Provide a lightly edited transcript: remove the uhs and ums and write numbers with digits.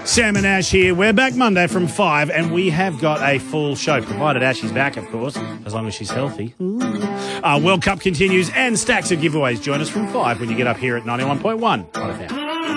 Sam and Ash here. We're back Monday from 5, and we have got a full show, provided Ash is back, of course, as long as she's healthy. World Cup continues and stacks of giveaways. Join us from 5 when you get up here at 91.1.